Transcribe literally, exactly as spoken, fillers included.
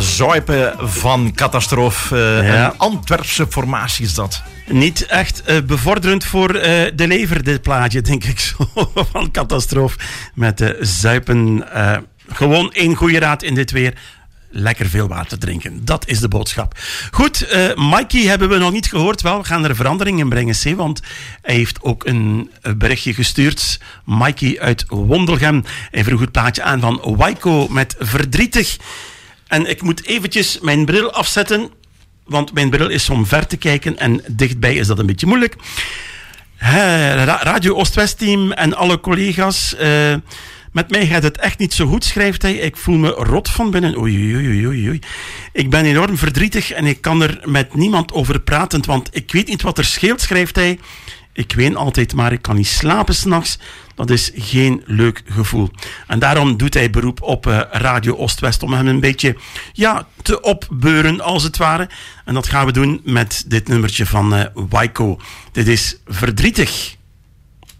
zuipen van catastrofe. Uh, Ja. Een Antwerpse formatie is dat. Niet echt uh, bevorderend voor uh, de lever, dit plaatje, denk ik zo. Van catastrofe. Met de uh, zuipen. Uh, gewoon één goede raad in dit weer. Lekker veel water drinken. Dat is de boodschap. Goed, uh, Mikey hebben we nog niet gehoord. Wel, we gaan er verandering in brengen, C, want hij heeft ook een berichtje gestuurd. Mikey uit Wondelgem. Hij vroeg het plaatje aan van Waiko met Verdrietig. En ik moet eventjes mijn bril afzetten, want mijn bril is om ver te kijken en dichtbij is dat een beetje moeilijk. He, Radio Oost-West-team en alle collega's... Uh, Met mij gaat het echt niet zo goed, schrijft hij. Ik voel me rot van binnen. Oei, oei, oei, oei. Ik ben enorm verdrietig en ik kan er met niemand over praten, want ik weet niet wat er scheelt, schrijft hij. Ik ween altijd, maar ik kan niet slapen 's nachts. Dat is geen leuk gevoel. En daarom doet hij beroep op uh, Radio Oost-West om hem een beetje ja, te opbeuren, als het ware. En dat gaan we doen met dit nummertje van uh, Waiko. Dit is Verdrietig.